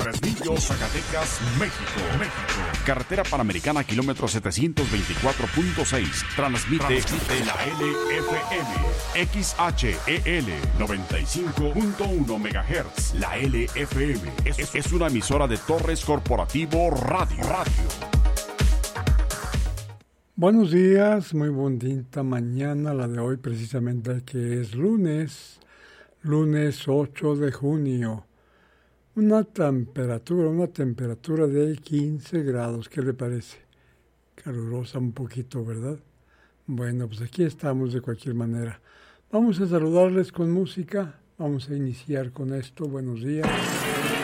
Fresnillo, Zacatecas, México. Carretera Panamericana, kilómetro 724.6. Transmite la LFM. XHEL 95.1 MHz. La LFM es una emisora de Torres Corporativo Radio. Buenos días, muy bonita mañana la de hoy, precisamente que es lunes 8 de junio. Una temperatura de 15 grados, ¿qué le parece? Calurosa un poquito, ¿verdad? Bueno, pues aquí estamos de cualquier manera. Vamos a saludarles con música, vamos a iniciar con esto, buenos días.